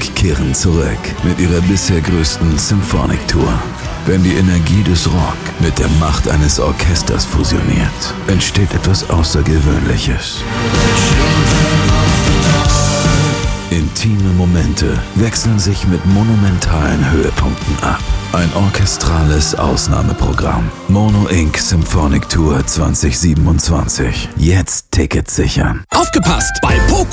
2023 kehren zurück mit ihrer bisher größten Symphonic Tour. Wenn die Energie des Rock mit der Macht eines Orchesters fusioniert, entsteht etwas Außergewöhnliches. Intime Momente wechseln sich mit monumentalen Höhepunkten ab. Ein orchestrales Ausnahmeprogramm. Mono Inc. Symphonic Tour 2027. Jetzt Tickets sichern. Aufgepasst! Bei Poco